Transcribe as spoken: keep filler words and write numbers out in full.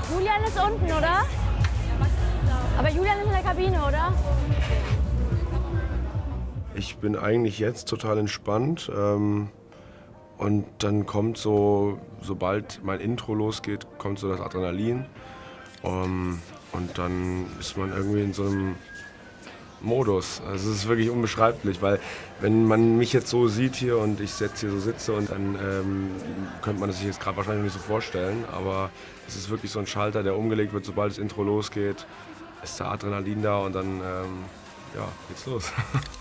Julian ist unten, oder? Aber Julian ist in der Kabine, oder? Ich bin eigentlich jetzt total entspannt. Ähm, und dann kommt so, sobald mein Intro losgeht, kommt so das Adrenalin. Um, und dann ist man irgendwie in so einem Modus. Also es ist wirklich unbeschreiblich, weil wenn man mich jetzt so sieht hier und ich jetzt hier so sitze und dann ähm, könnte man das sich jetzt gerade wahrscheinlich nicht so vorstellen, aber es ist wirklich so ein Schalter, der umgelegt wird, sobald das Intro losgeht, ist da Adrenalin da und dann ähm, ja, geht's los.